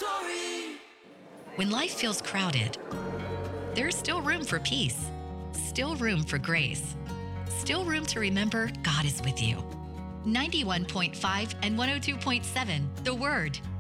When life feels crowded, there's still room for peace, still room for grace, still room to remember God is with you. 91.5 and 102.7, The Word.